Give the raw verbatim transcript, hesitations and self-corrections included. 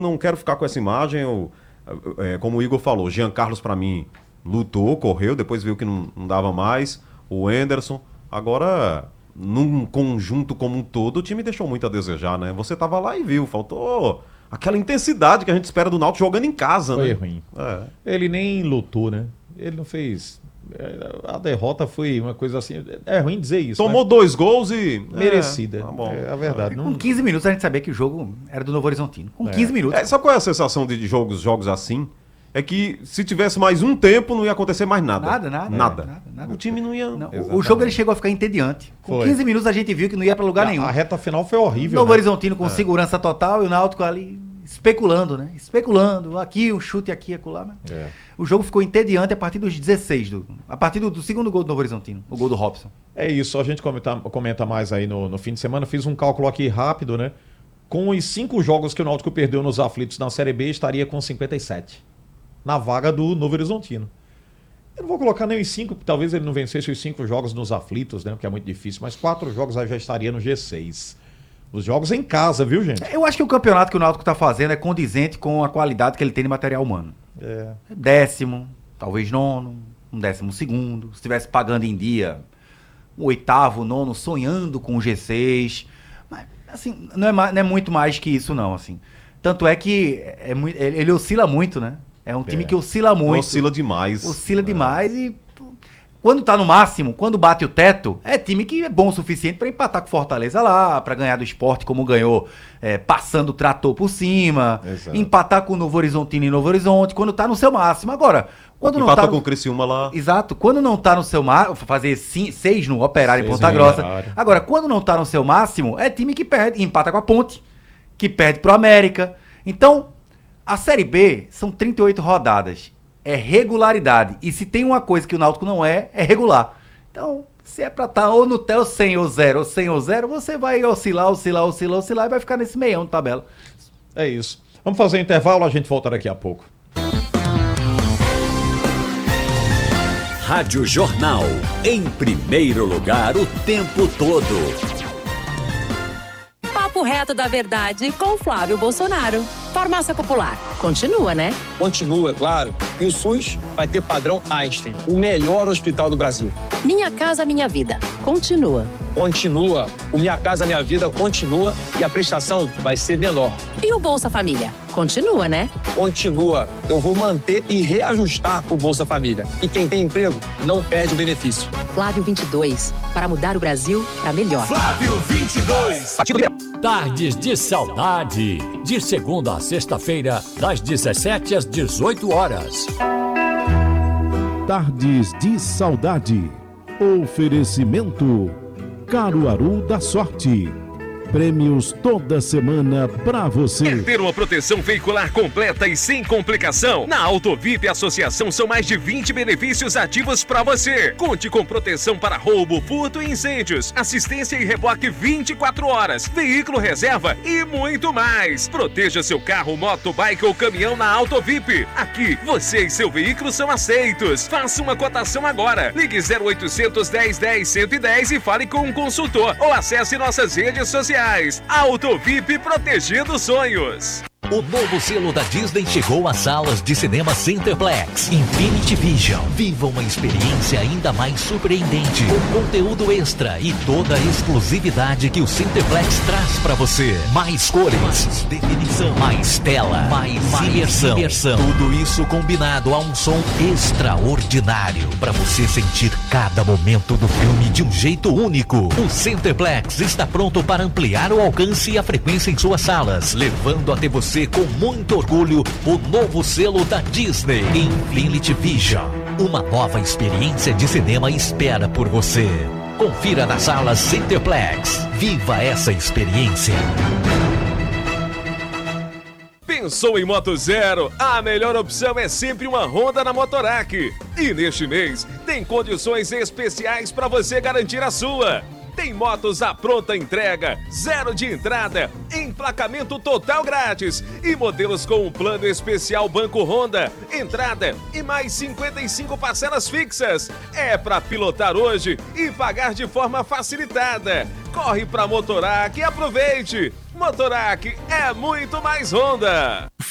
não quero ficar com essa imagem. Eu, é, como o Igor falou, Jean Carlos para mim lutou, correu, depois viu que não, não dava mais. O Anderson, agora num conjunto como um todo, o time deixou muito a desejar, né? Você tava lá e viu, faltou aquela intensidade que a gente espera do Náutico jogando em casa, foi né? Foi ruim. É. Ele nem lutou, né? Ele não fez... A derrota foi uma coisa assim... É ruim dizer isso, Tomou né? dois gols e... Merecida. É, tá bom. É a verdade. Com Não... quinze minutos a gente sabia que o jogo era do Novo Horizontino. Com É. quinze minutos. É, sabe qual é a sensação de jogos, jogos assim? É que se tivesse mais um tempo, não ia acontecer mais nada. Nada, nada. Nada. nada, nada. O time não ia... Não, o jogo ele chegou a ficar entediante. Com Foi. quinze minutos a gente viu que não ia pra lugar a, nenhum. A reta final foi horrível. Novo né? Horizontino com é. segurança total e o Náutico ali especulando, né? Especulando. Aqui, um chute aqui, acolá. Né? É. O jogo ficou entediante a partir dos dezesseis. Do, a partir do, do segundo gol do Novo Horizontino. O gol do Robson. É isso. A gente comenta, comenta mais aí no, no fim de semana. Fiz um cálculo aqui rápido, né? Com os cinco jogos que o Náutico perdeu nos aflitos na Série B, estaria com cinquenta e sete. Na vaga do Novo Horizontino. Eu não vou colocar nem os cinco, talvez ele não vencesse os cinco jogos nos aflitos, né? Porque é muito difícil, mas quatro jogos aí já estaria no G seis. Os jogos em casa, viu, gente? Eu acho que o campeonato que o Náutico tá fazendo é condizente com a qualidade que ele tem de material humano. É. Décimo, talvez nono, um décimo segundo. Se estivesse pagando em dia, um oitavo, nono, sonhando com o G seis. Mas, assim, não é, não é muito mais que isso, não, assim. Tanto é que é muito, ele oscila muito, né? É um time é. que oscila muito. Oscila demais. Oscila é. demais e quando tá no máximo, quando bate o teto, é time que é bom o suficiente para empatar com Fortaleza lá, para ganhar do Sport como ganhou, é, passando o trator por cima, exato. Empatar com o Novo Horizontino em Novo Horizonte, quando tá no seu máximo. Agora, quando Empata não tá com o Criciúma lá. Exato, quando não tá no seu máximo, fazer cinco, seis no Operário em Ponta Grossa. Horário. Agora, quando não tá no seu máximo, é time que perde, empata com a Ponte, que perde pro América. Então, a Série B são trinta e oito rodadas. É regularidade. E se tem uma coisa que o Náutico não é, é regular. Então, se é pra estar tá ou no T E L cem ou zero, ou cem ou zero, você vai oscilar, oscilar, oscilar, oscilar e vai ficar nesse meião de tabela. É isso. Vamos fazer um intervalo, a gente volta daqui a pouco. Rádio Jornal. Em primeiro lugar o tempo todo. Papo reto da verdade com Flávio Bolsonaro. Farmácia Popular. Continua, né? Continua, claro. E o SUS vai ter padrão Einstein, o melhor hospital do Brasil. Minha Casa Minha Vida. Continua. Continua. O Minha Casa Minha Vida continua e a prestação vai ser menor. E o Bolsa Família? Continua, né? Continua. Eu vou manter e reajustar o Bolsa Família. E quem tem emprego não perde o benefício. Flávio vinte e dois. Para mudar o Brasil para melhor. Flávio vinte e dois. Tardes de Saudade. De segunda a sexta-feira, das dezessete às dezoito horas. Tardes de Saudade. Oferecimento Caruaru da Sorte. Prêmios toda semana pra você. Quer ter uma proteção veicular completa e sem complicação? Na Autovip Associação são mais de vinte benefícios ativos pra você. Conte com proteção para roubo, furto e incêndios, assistência e reboque vinte e quatro horas, veículo reserva e muito mais. Proteja seu carro, moto, bike ou caminhão na Autovip. Aqui, você e seu veículo são aceitos. Faça uma cotação agora. Ligue zero oitocentos, dez, dez, cento e dez e fale com um consultor ou acesse nossas redes sociais. Autovip, protegendo sonhos. O novo selo da Disney chegou às salas de cinema Cineplex. Infinity Vision. Viva uma experiência ainda mais surpreendente, com conteúdo extra e toda a exclusividade que o Cineplex traz pra você. Mais cores, mais definição, mais tela, mais, mais imersão. imersão. Tudo isso combinado a um som extraordinário pra você sentir cada momento do filme de um jeito único. O Cineplex está pronto para ampliar o alcance e a frequência em suas salas, levando até você com muito orgulho o novo selo da Disney, Infinity Vision. Uma nova experiência de cinema espera por você. Confira nas salas Cineplex. Viva essa experiência. Pensou em Moto Zero? A melhor opção é sempre uma Honda na Motorac. E neste mês tem condições especiais para você garantir a sua. Tem motos à pronta entrega, zero de entrada, emplacamento total grátis e modelos com um plano especial Banco Honda, entrada e mais cinquenta e cinco parcelas fixas. É para pilotar hoje e pagar de forma facilitada. Corre para Motorac e aproveite! Motorac é muito mais Honda!